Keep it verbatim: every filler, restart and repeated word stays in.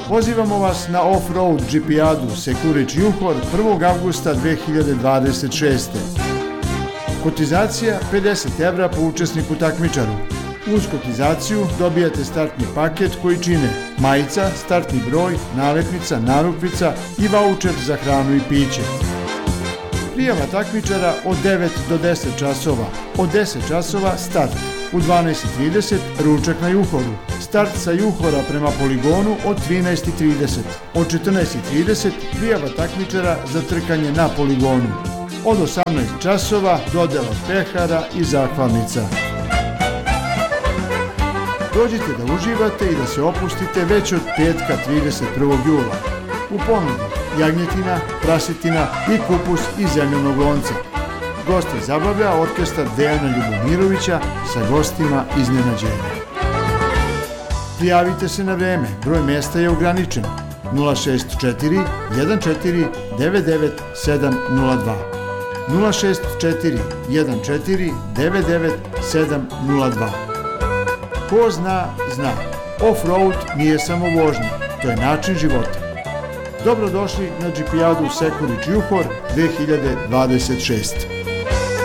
Pozivamo vas na off-road džipijadu Sekurić-Juhor prvog avgusta dve hiljade dvadeset šeste. Kotizacija pedeset evra po učesniku takmičaru. Uz kotizaciju dobijate startni paket koji čine majica, startni broj, nalepnica, narukvica i vaučer za hranu i piće. Prijava takmičara od devet do deset časova. Od deset časova start. U dvanaest i trideset ručak na Juhoru. Start sa Juhora prema poligonu od trinaest i trideset. Od četrnaest i trideset prijava takmičara za trkanje na poligonu. Od osamnaest časova dodela pehara i zahvalnica. Dođite da uživate i da se opustite već od petka trideset prvog jula. U ponudi jagnjetina, prasetina i kupus iz zemljanog lonca. Goste zabavlja orkestar Dejana Ljubomirovića sa gostima iznenađenja. Prijavite se na vreme, broj mesta je ograničen. nula šest četiri jedan četiri devet devet sedam nula dva nula šest četiri jedan četiri devet devet sedam nula dva. Ko zna, zna. Off-road nije samo vožnja, to je način života. Dobrodošli na džipijadu Sekurić-Juhor dve hiljade dvadeset šeste.